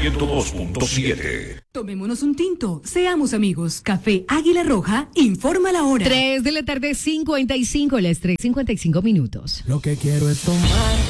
102.7. Tomémonos un tinto, seamos amigos. Café Águila Roja informa la hora. 3 de la tarde, 55, las 3:55 minutos. Lo que quiero es tomar